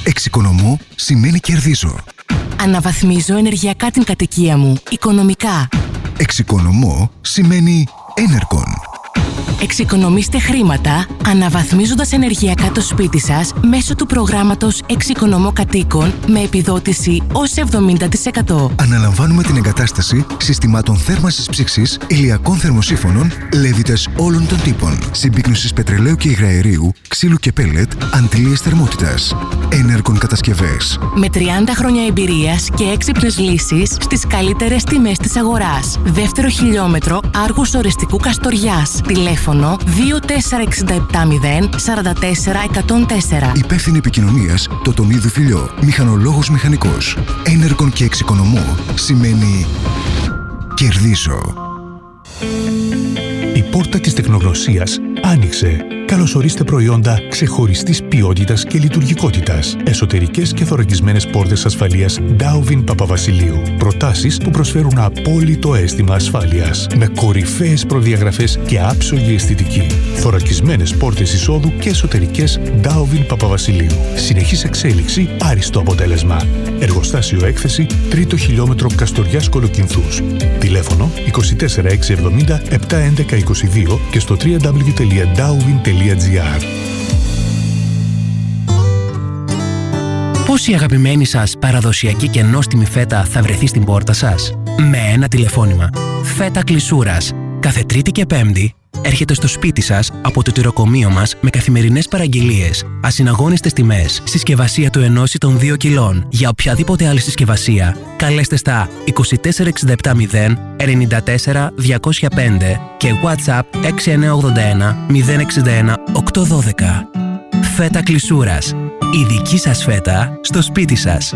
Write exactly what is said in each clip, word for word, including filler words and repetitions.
Εξοικονομώ σημαίνει κερδίζω. Αναβαθμίζω ενεργειακά την κατοικία μου, οικονομικά. Εξοικονομώ σημαίνει Enercon. Εξοικονομήστε χρήματα αναβαθμίζοντας ενεργειακά το σπίτι σας μέσω του προγράμματος Εξοικονομώ Κατοίκων με επιδότηση ως εβδομήντα τοις εκατό. Αναλαμβάνουμε την εγκατάσταση συστημάτων θέρμανσης ψήξης, ηλιακών θερμοσύφωνων, λέβητες όλων των τύπων, συμπίκνωσης πετρελαίου και υγραερίου, ξύλου και πέλετ, αντλίες θερμότητας. Enercon κατασκευές. Με τριάντα χρόνια εμπειρίας και έξυπνες λύσεις στις καλύτερες τιμές της αγοράς. Δεύτερο χιλιόμετρο Άργους Οριστικού Καστοριάς. Τηλέφωνο δύο τέσσερα έξι επτά μηδέν τέσσερα τέσσερα εκατόν τέσσερα. Υπεύθυνη επικοινωνίας Τοτονίδου Φιλιό. Μηχανολόγος μηχανικός. Enercon και εξοικονομώ σημαίνει κερδίζω. Η πόρτα της τεχνογνωσίας άνοιξε. Καλωσορίστε προϊόντα ξεχωριστής ποιότητας και λειτουργικότητας. Εσωτερικές και θωρακισμένες πόρτες ασφαλείας Dowvin Παπαβασιλείου. Προτάσεις που προσφέρουν απόλυτο αίσθημα ασφάλειας. Με κορυφαίες προδιαγραφές και άψογη αισθητική. Θωρακισμένες πόρτες εισόδου και εσωτερικές Dowvin Παπαβασιλείου. Συνεχής εξέλιξη, άριστο αποτέλεσμα. Εργοστάσιο έκθεση, τρίτο χιλιόμετρο Καστοριάς Κολοκυνθούς. Τηλέφωνο είκοσι τέσσερα έξι εβδομήντα επτά έντεκα είκοσι δύο και στο double-u double-u double-u τελεία dowvin τελεία gr. Πώς η αγαπημένη σας παραδοσιακή και νόστιμη φέτα θα βρεθεί στην πόρτα σας? Με ένα τηλεφώνημα. Φέτα Κλεισούρας. Κάθε Τρίτη και Πέμπτη έρχεται στο σπίτι σας από το τυροκομείο μας με καθημερινές παραγγελίες, ασυναγώνιστες τιμές, συσκευασία του ενός ή των δύο κιλών. Για οποιαδήποτε άλλη συσκευασία, καλέστε στα είκοσι τέσσερα εξήντα επτά μηδέν ενενήντα τέσσερα διακόσια πέντε και WhatsApp έξι εννιά ογδόντα ένα μηδέν εξήντα ένα οκτακόσια δώδεκα. Φέτα Κλεισούρας. Η δική σας φέτα στο σπίτι σας.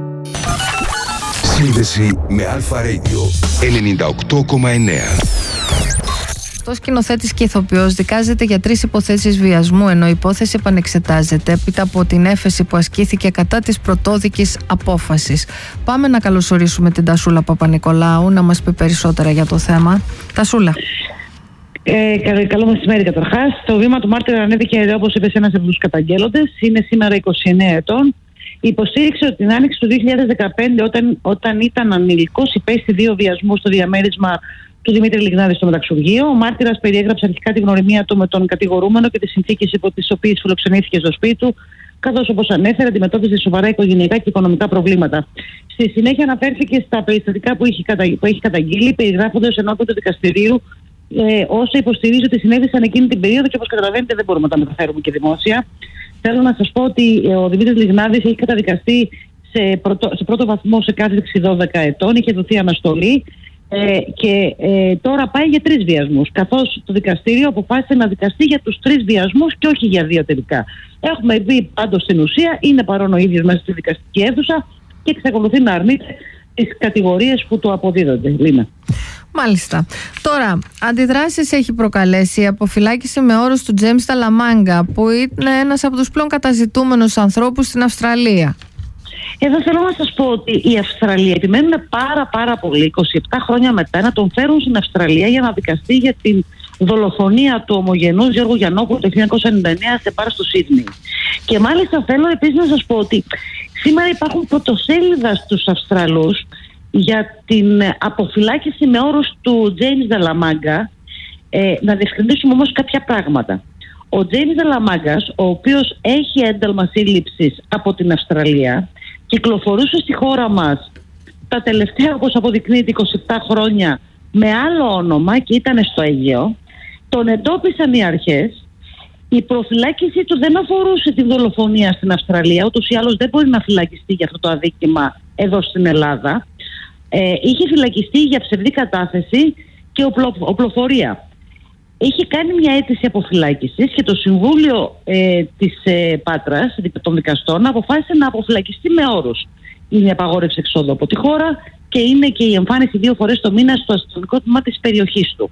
Σύνδεση με Αλφα Radio ενενήντα οκτώ κόμμα εννέα. Ο σκηνοθέτης και ηθοποιός δικάζεται για τρεις υποθέσεις βιασμού, ενώ η υπόθεση επανεξετάζεται έπειτα από την έφεση που ασκήθηκε κατά της πρωτόδικης απόφασης. Πάμε να καλωσορίσουμε την Τασούλα Παπα-Νικολάου να μας πει περισσότερα για το θέμα. Τασούλα. Ε, καλό μεσημέρι καταρχάς. Το βήμα του μάρτυρα ανέβηκε, όπως είπε, ένας από τους καταγγέλλοντες. Είναι σήμερα είκοσι εννέα ετών. Υποστήριξε ότι την άνοιξη του δύο χιλιάδες δεκαπέντε, όταν, όταν ήταν ανηλικός, υπέστη δύο βιασμούς στο διαμέρισμα του Δημήτρη Λιγνάδη στο μεταξουργείο. Ο μάρτυρας περιέγραψε αρχικά τη γνωριμία του με τον κατηγορούμενο και τις συνθήκες υπό τις οποίες φιλοξενήθηκε στο σπίτι του, καθώς, όπως ανέφερε, αντιμετώπιζε σοβαρά οικογενειακά και οικονομικά προβλήματα. Στη συνέχεια αναφέρθηκε στα περιστατικά που έχει, κατα... που έχει καταγγείλει, περιγράφοντας ενώπιον του δικαστηρίου ε, όσα υποστηρίζει ότι συνέβησαν εκείνη την περίοδο και, όπως καταλαβαίνετε, δεν μπορούμε να τα μεταφέρουμε και δημόσια. Θέλω να σας πω ότι ο Δημήτρης Λιγνάδης έχει καταδικαστεί σε πρώτο, σε πρώτο βαθμό σε κάθριξη δώδεκα ετών, είχε δοθεί αναστολή. Ε, και ε, τώρα πάει για τρεις βιασμούς, καθώς το δικαστήριο αποφάσισε να δικαστεί για τους τρεις βιασμούς και όχι για δύο τελικά. Έχουμε δει πάντως στην ουσία, είναι παρόν ο ίδιος μέσα στη δικαστική αίθουσα και εξακολουθεί να αρνείται τις κατηγορίες που του αποδίδονται. Λίνα. Μάλιστα. Τώρα, αντιδράσεις έχει προκαλέσει η αποφυλάκηση με όρους του Τζέιμς Ταλαμάγκα, που είναι ένας από τους πλέον καταζητούμενους ανθρώπους στην Αυστραλία. Εδώ θέλω να σας πω ότι οι Αυστραλοί επιμένουν πάρα πάρα πολύ, είκοσι επτά χρόνια μετά, να τον φέρουν στην Αυστραλία για να δικαστεί για την δολοφονία του ομογενούς Γιώργου Γιαννόπουλου το χίλια εννιακόσια ενενήντα εννέα σε μπαρ στο Σίδνεϊ. Και μάλιστα θέλω επίσης να σας πω ότι σήμερα υπάρχουν πρωτοσέλιδα στους Αυστραλούς για την αποφυλάκηση με όρους του Τζέιμς Ταλαμάγκα. Ε, να διευκρινίσουμε όμως κάποια πράγματα. Ο Τζέιμς Ταλαμάγκας, ο οποίος έχει ένταλμα σύλληψης από την Αυστραλία, κυκλοφορούσε στη χώρα μας τα τελευταία, όπως αποδεικνύεται, είκοσι επτά χρόνια με άλλο όνομα και ήταν στο Αιγαίο. Τον εντόπισαν οι αρχές. Η προφυλάκησή του δεν αφορούσε τη δολοφονία στην Αυστραλία, ούτως ή άλλως δεν μπορεί να φυλακιστεί για αυτό το αδίκημα εδώ στην Ελλάδα. Ε, είχε φυλακιστεί για ψευδή κατάθεση και οπλο, οπλοφορία. Είχε κάνει μια αίτηση αποφυλάκησης και το Συμβούλιο ε, της ε, Πάτρας των δικαστών αποφάσισε να αποφυλακιστεί με όρους. Είναι η απαγόρευση εξόδου από τη χώρα και είναι και η εμφάνιση δύο φορές το μήνα στο αστυνομικό τμήμα της περιοχής του.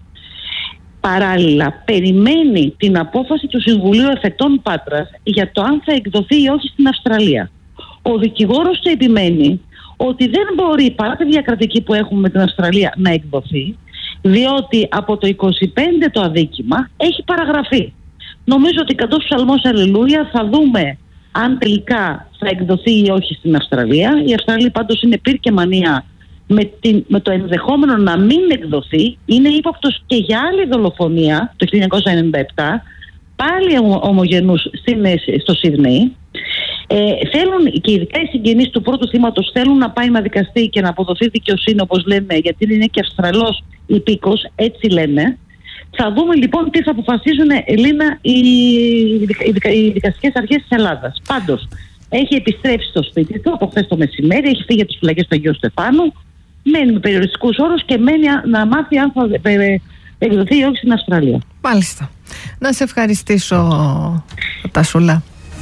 Παράλληλα, περιμένει την απόφαση του Συμβουλίου Εφετών Πάτρας για το αν θα εκδοθεί ή όχι στην Αυστραλία. Ο δικηγόρος του επιμένει ότι δεν μπορεί, παρά τη διακρατική που έχουμε με την Αυστραλία, να εκδοθεί, διότι από το είκοσι πέντε το αδίκημα έχει παραγραφεί. Νομίζω ότι κατ' όσο ψαλμός αλληλούια θα δούμε αν τελικά θα εκδοθεί ή όχι στην Αυστραλία. Η Αυστραλία πάντως είναι πυρ και μανία με, την, με το ενδεχόμενο να μην εκδοθεί. Είναι ύποπτος και για άλλη δολοφονία το χίλια εννιακόσια ενενήντα επτά, πάλι ομογενούς στο Σίδνεϊ. Ε, θέλουν, και ειδικά οι συγγενείς του πρώτου θύματος θέλουν να πάει να δικαστεί και να αποδοθεί δικαιοσύνη, όπως λέμε, γιατί είναι και Αυστραλός υπήκος, έτσι λένε. Θα δούμε λοιπόν τι θα αποφασίσουν, Ελίνα, οι, οι, οι δικαστικές αρχές της Ελλάδας. Πάντως, έχει επιστρέψει στο σπίτι του από χθες το μεσημέρι, έχει φύγει από τις φυλακές του Αγίου Στεφάνου, μένει με περιοριστικούς όρους και μένει να μάθει αν θα εκδοθεί ή όχι στην Αυστραλία. Μάλιστα. Να σε ευχαριστήσω, Τασούλα.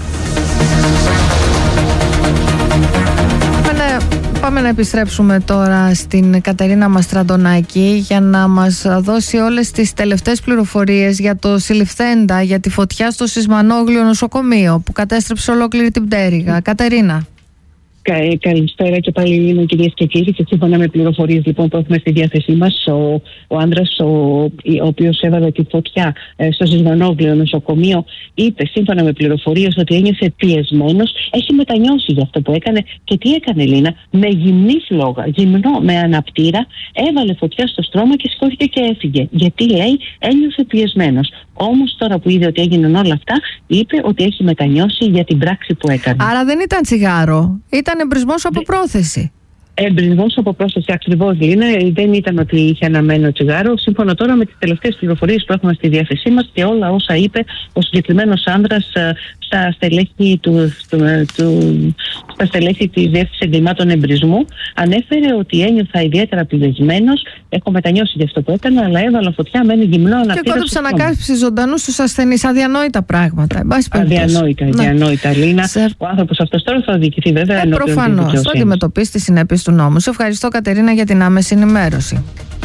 Πάμε να επιστρέψουμε τώρα στην Κατερίνα Μαστραντονάκη για να μας δώσει όλες τις τελευταίες πληροφορίες για το συλληφθέντα για τη φωτιά στο Σισμανόγλιο νοσοκομείο που κατέστρεψε ολόκληρη την πτέρυγα. Κατερίνα. Καλησπέρα και πάλι, Λίνα, κυρίες και κύριοι. Και σύμφωνα με πληροφορίες λοιπόν που έχουμε στη διάθεσή μας, ο, ο άνδρας ο, ο οποίος έβαλε τη φωτιά ε, στο Σισμανόγλιο νοσοκομείο είπε σύμφωνα με πληροφορίες ότι ένιωσε πιεσμένος, έχει μετανιώσει για αυτό που έκανε. Και τι έκανε, Λίνα? Με γυμνή φλόγα, γυμνό, με αναπτήρα, έβαλε φωτιά στο στρώμα και σηκώθηκε και έφυγε. Γιατί, λέει, ένιωσε πιεσμένος. Όμως τώρα που είδε ότι έγιναν όλα αυτά, είπε ότι έχει μετανιώσει για την πράξη που έκανε. Άρα δεν ήταν τσιγάρο, ήταν εμπρισμός από πρόθεση. Εμπρισμός από πρόθεση, ακριβώς, Λίνα. Δεν ήταν ότι είχε αναμένο τσιγάρο. Σύμφωνα τώρα με τις τελευταίες πληροφορίες που έχουμε στη διάθεσή μας και όλα όσα είπε ο συγκεκριμένος άνδρας στα στελέχη, του, του, του, στα στελέχη της Διεύθυνσης Εγκλημάτων Εμπρισμού, ανέφερε ότι ένιωθα ιδιαίτερα πιεσμένος. Έχω μετανιώσει για αυτό που έκανα, αλλά έβαλα φωτιά, μένει γυμνό αναπτήρα. Και κόντεψε να κάψει ζωντανούς τους ασθενείς. Αδιανόητα πράγματα. Αδιανόητα, αδιανόητα, ναι. Λίνα. Σε... Ο άνθρωπος αυτός τώρα θα διοικηθεί βέβαια. Ε, προφανώς. Θα αντιμετωπίσει τις συνέπειες του νόμου. Σε ευχαριστώ, Κατερίνα, για την άμεση ενημέρωση.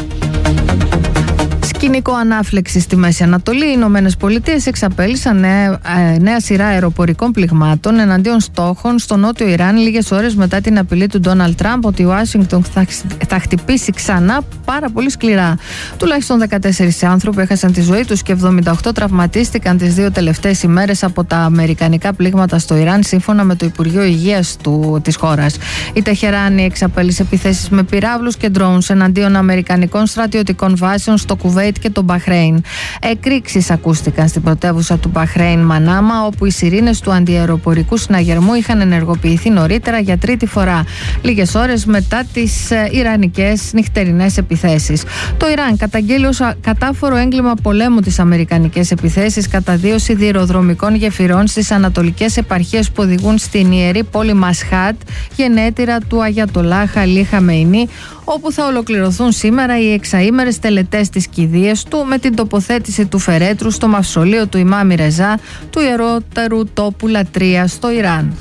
Σκηνικό ανάφλεξη στη Μέση Ανατολή. Οι Ηνωμένες Πολιτείες εξαπέλυσαν νέα, ε, νέα σειρά αεροπορικών πληγμάτων εναντίον στόχων στο νότιο Ιράν, λίγες ώρες μετά την απειλή του Ντόναλντ Τραμπ ότι η Ουάσιγκτον θα, θα χτυπήσει ξανά πάρα πολύ σκληρά. Τουλάχιστον δεκατέσσερις άνθρωποι έχασαν τη ζωή τους και εβδομήντα οκτώ τραυματίστηκαν τις δύο τελευταίες ημέρες από τα αμερικανικά πλήγματα στο Ιράν, σύμφωνα με το Υπουργείο Υγείας του, της χώρας. Η Τεχεράνη εξαπέλυσε επιθέσεις με πυράβλους και ντρόουνς εναντίον αμερικανικών στρατιωτικών βάσεων στο Κουβέιτ και το Μπαχρέιν. Εκρήξεις ακούστηκαν στην πρωτεύουσα του Μπαχρέιν, Μανάμα, όπου οι σιρήνες του αντιαεροπορικού συναγερμού είχαν ενεργοποιηθεί νωρίτερα για τρίτη φορά, λίγες ώρες μετά τις ιρανικές νυχτερινές επιθέσεις. Το Ιράν καταγγέλει ως κατάφορο έγκλημα πολέμου τις αμερικανικές επιθέσεις κατά δύο σιδηροδρομικών γεφυρών στις ανατολικές επαρχίες που οδηγούν στην ιερή πόλη Μασχάτ, γενέτειρα του Αγιατολάχ Αλί Χαμεϊνί, όπου θα ολοκληρωθούν σήμερα οι εξαήμερες τελετές της κηδείας του με την τοποθέτηση του φερέτρου στο μαυσολείο του Ιμάμι Ρεζά, του ιερότερου τόπου λατρείας στο Ιράν.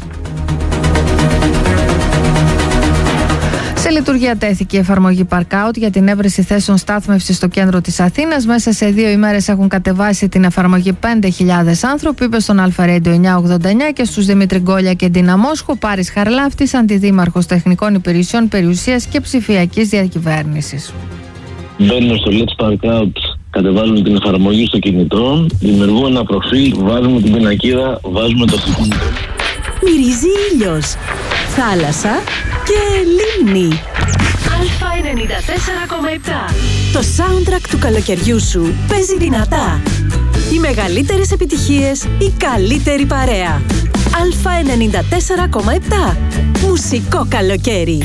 Σε λειτουργία τέθηκε η εφαρμογή Parkout για την έβρεση θέσεων στάθμευσης στο κέντρο της Αθήνας. Μέσα σε δύο ημέρες έχουν κατεβάσει την εφαρμογή πέντε χιλιάδες άνθρωποι, είπε στον Αλφα Radio εννιακόσια ογδόντα εννιά και στους Δημήτρη Γκόλια και Ντίνα Μόσχο. Πάρης Χαρλάφτης, Αντιδήμαρχος Τεχνικών Υπηρεσιών Περιουσίας και Ψηφιακής Διακυβέρνησης. Μπαίνουν στο Let's Parkout, κατεβάζουμε την εφαρμογή στο κινητό, δημιουργούμε ένα προφίλ, βάζουμε την πινακίδα, βάζουμε το αυτοκίνητο. Μυρίζει ήλιος, θάλασσα και λίμνη. Αλφα ενενήντα τέσσερα κόμμα επτά. Το soundtrack του καλοκαιριού σου παίζει δυνατά. Οι μεγαλύτερες επιτυχίες, η καλύτερη παρέα. Αλφα ενενήντα τέσσερα κόμμα επτά. Μουσικό καλοκαίρι.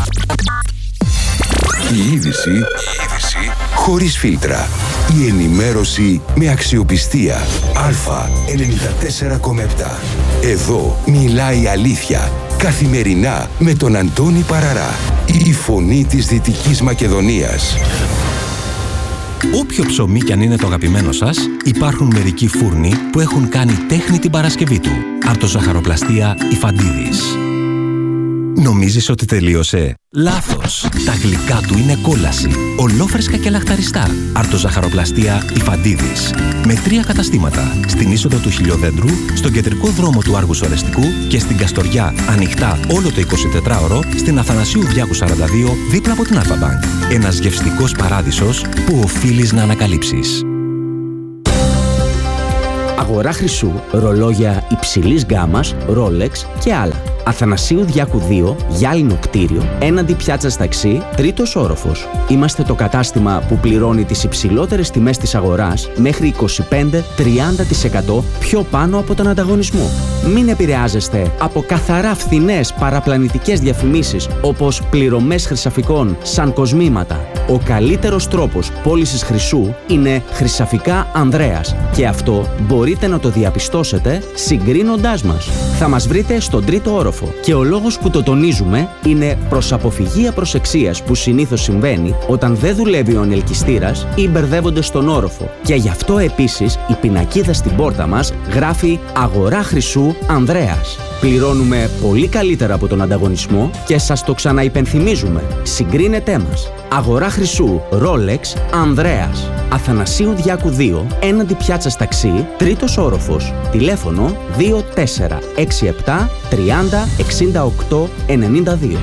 Η είδηση, η είδηση χωρίς φίλτρα. Η ενημέρωση με αξιοπιστία. Αλφα ενενήντα τέσσερα κόμμα επτά. Εδώ μιλάει η αλήθεια. Καθημερινά με τον Αντώνη Παραρά. Η φωνή της Δυτικής Μακεδονίας. Όποιο ψωμί κι αν είναι το αγαπημένο σας, υπάρχουν μερικοί φούρνοι που έχουν κάνει τέχνη την Παρασκευή του. Αρτοζαχαροπλαστεία Ιφαντίδης. Νομίζεις ότι τελείωσε? Λάθος! Τα γλυκά του είναι κόλαση. Ολόφρεσκα και λαχταριστά. Αρτοζαχαροπλαστεία Ιφαντίδης. Με τρία καταστήματα. Στην είσοδο του Χιλιοδέντρου, στον κεντρικό δρόμο του Άργους Ορεστικού και στην Καστοριά, ανοιχτά όλο το εικοσιτετράωρο, στην Αθανασίου Διάκου σαράντα δύο, δίπλα από την Αλφα Μπανκ. Ένας γευστικός παράδεισος που οφείλεις να ανακαλύψεις. Αγορά χρυσού, ρολόγια υψηλής γκάμας, Rolex και άλλα. Αθανασίου Διάκου δύο, γυάλινο κτίριο, έναντι πιάτσας ταξί, τρίτος όροφος. Είμαστε το κατάστημα που πληρώνει τις υψηλότερες τιμές της αγοράς μέχρι είκοσι πέντε με τριάντα τοις εκατό πιο πάνω από τον ανταγωνισμό. Μην επηρεάζεστε από καθαρά φθηνές παραπλανητικές διαφημίσεις όπως πληρωμές χρυσαφικών σαν κοσμήματα. Ο καλύτερος τρόπος πώλησης χρυσού είναι Χρυσαφικά Ανδρέας και αυτό μπορείτε να το διαπιστώσετε συγκρίνοντάς μας. Θα μας βρείτε στον τρίτο όροφο και ο λόγος που το τονίζουμε είναι προς αποφυγή απροσεξίας που συνήθως συμβαίνει όταν δεν δουλεύει ο ανελκυστήρας ή μπερδεύονται στον όροφο. Και γι' αυτό επίσης η πινακίδα στην πόρτα μας γράφει «Αγορά χρυσού Ανδρέας». Πληρώνουμε πολύ καλύτερα από τον ανταγωνισμό και σας το ξαναυπενθυμίζουμε. Συγκρίνετέ μας. Αγορά χρυσού Rolex Ανδρέας. Αθανασίου Διάκου δύο, έναντι πιάτσας ταξί, τρίτος όροφος. Τηλέφωνο δύο τέσσερα έξι επτά τριάντα εξήντα οκτώ ενενήντα δύο.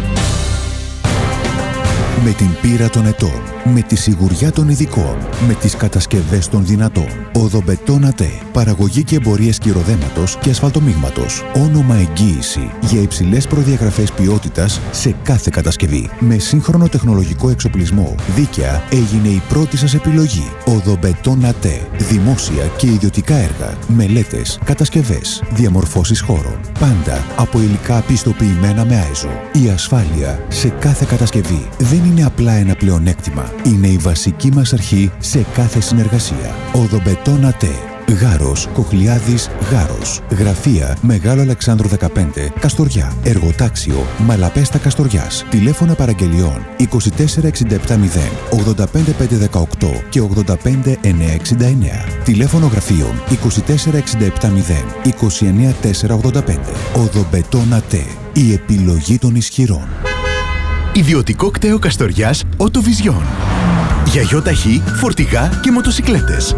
Με την πείρα των ετών, με τη σιγουριά των ειδικών, με τις κατασκευές των δυνατών. Οδομπετόν ΑΤΕ. Παραγωγή και εμπορίες κυροδέματος και ασφαλτομίγματος. Όνομα εγγύηση για υψηλές προδιαγραφές ποιότητας σε κάθε κατασκευή. Με σύγχρονο τεχνολογικό εξοπλισμό, δίκαια έγινε η πρώτη σας επιλογή. Οδομπετόν ΑΤΕ. Δημόσια και ιδιωτικά έργα, μελέτες, κατασκευές, διαμορφώσεις χώρων. Πάντα από υλικά πιστοποιημένα με άιζο. Η ασφάλεια σε κάθε κατασκευή δεν είναι απλά ένα πλεονέκτημα. Είναι η βασική μας αρχή σε κάθε συνεργασία. Οδομπετόν ΑΤΕ. Γάρος, Κοχλιάδης, Γάρος. Γραφεία Μεγάλο Αλεξάνδρου δεκαπέντε, Καστοριά. Εργοτάξιο Μαλαπέστα Καστοριάς. Τηλέφωνα παραγγελιών είκοσι τέσσερα εξήντα επτά μηδέν ογδόντα πέντε πεντακόσια δεκαοκτώ και ογδόντα πέντε εννιακόσια εξήντα εννέα. Τηλέφωνο γραφείων είκοσι τέσσερα εξήντα επτά μηδέν είκοσι εννέα τετρακόσια ογδόντα πέντε. Οδομπετόν ΑΤΕ. Η επιλογή των ισχυρών. Ιδιωτικό κτέο Καστοριάς Οτοβιζιόν. Για γιοταχή, φορτηγά και μοτοσικλέτες.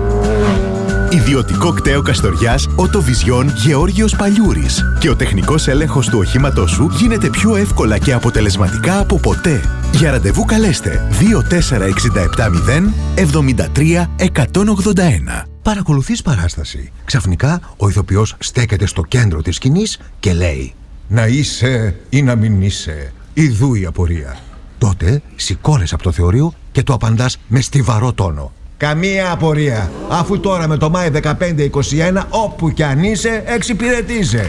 Ιδιωτικό κτέο Καστοριάς Οτοβιζιόν Γεώργιος Παλιούρης. Και ο τεχνικός έλεγχος του οχήματός σου γίνεται πιο εύκολα και αποτελεσματικά από ποτέ. Για ραντεβού καλέστε δύο τέσσερα έξι επτά μηδέν εβδομήντα τρία εκατόν ογδόντα ένα. Παρακολουθείς παράσταση. Ξαφνικά ο ηθοποιός στέκεται στο κέντρο της σκηνής και λέει «Να είσαι ή να μην είσαι, ιδού η απορία». Τότε σηκώνεσαι από το θεωρείο και το απαντάς με στιβαρό τόνο. «Καμία απορία, αφού τώρα με το Μάη δεκαπέντε είκοσι ένα όπου κι αν είσαι εξυπηρετείσαι».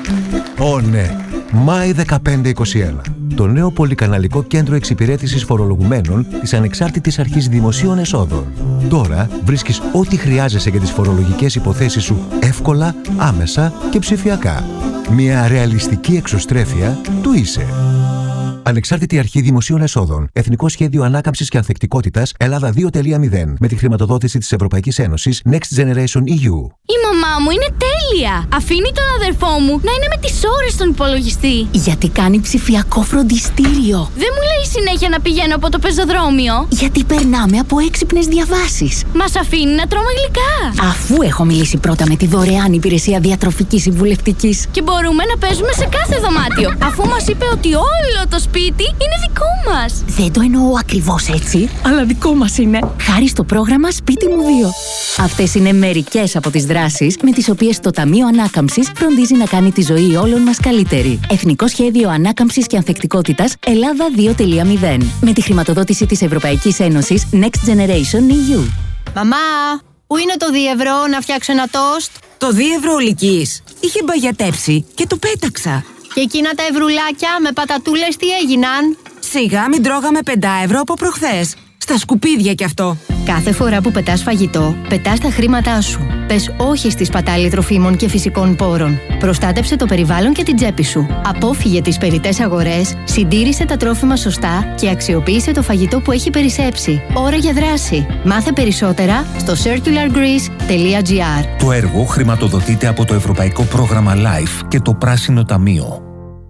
Ω ναι, Μάη δεκαπέντε είκοσι ένα. Το νέο πολυκαναλικό κέντρο εξυπηρέτησης φορολογουμένων της Ανεξάρτητης Αρχής Δημοσίων Εσόδων. Τώρα βρίσκεις ό,τι χρειάζεσαι για τις φορολογικές υποθέσεις σου εύκολα, άμεσα και ψηφιακά. Μια ρεαλιστική εξωστρέφεια του είσαι. Ανεξάρτητη Αρχή Δημοσίων Εσόδων. Εθνικό Σχέδιο Ανάκαμψης και Ανθεκτικότητας Ελλάδα δύο τελεία μηδέν. Με τη χρηματοδότηση της Ευρωπαϊκής Ένωσης Next Generation ι γιου. Η μαμά μου είναι τέλεια! Αφήνει τον αδερφό μου να είναι με τις ώρες στον υπολογιστή. Γιατί κάνει ψηφιακό φροντιστήριο. Δεν μου λέει συνέχεια να πηγαίνω από το πεζοδρόμιο. Γιατί περνάμε από έξυπνες διαβάσεις. Μας αφήνει να τρώμε γλυκά. Αφού έχω μιλήσει πρώτα με τη δωρεάν υπηρεσία διατροφικής συμβουλευτικής. Και μπορούμε να παίζουμε σε κάθε δωμάτιο. Αφού μας είπε ότι όλο το σπίτι είναι δικό μας. Δεν το εννοώ ακριβώς έτσι, αλλά δικό μας είναι. Χάρη στο πρόγραμμα Σπίτι μου δύο. Αυτές είναι μερικές από τις δράσεις με τις οποίες το Ταμείο Ανάκαμψης φροντίζει να κάνει τη ζωή όλων μας καλύτερη. Εθνικό Σχέδιο Ανάκαμψης και Ανθεκτικότητας Ελλάδα δύο τελεία μηδέν. Με τη χρηματοδότηση της Ευρωπαϊκής Ένωσης Next Generation ι γιου. Μαμά, πού είναι το δίευρο να φτιάξω ένα τόστ? Το δίευρο ολικής είχε μπαγιατέψει και το πέταξα. Και εκείνα τα ευρουλάκια με πατατούλες τι έγιναν? Σιγά μην τρώγαμε πέντε ευρώ από προχθές. Στα σκουπίδια κι αυτό. Κάθε φορά που πετάς φαγητό, πετάς τα χρήματά σου. Πες όχι στη σπατάλη τροφίμων και φυσικών πόρων. Προστάτεψε το περιβάλλον και την τσέπη σου. Απόφυγε τις περιττές αγορές, συντήρησε τα τρόφιμα σωστά και αξιοποίησε το φαγητό που έχει περισσέψει. Ώρα για δράση. Μάθε περισσότερα στο circular greece τελεία gr. Το έργο χρηματοδοτείται από το Ευρωπαϊκό Πρόγραμμα LIFE και το Πράσινο Ταμείο.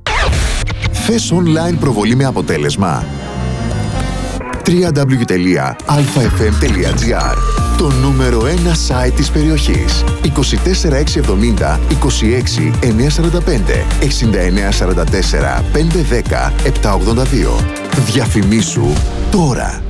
Θες online προβολή με αποτέλεσμα? double-u double-u double-u τελεία αλφα εφ εμ τελεία τζι άρ. Το νούμερο ένα site της περιοχής. είκοσι τέσσερα έξι εβδομήντα είκοσι έξι εννιακόσια σαράντα πέντε εξήντα εννέα σαράντα τέσσερα πεντακόσια δέκα επτακόσια ογδόντα δύο. Διαφημίσου τώρα.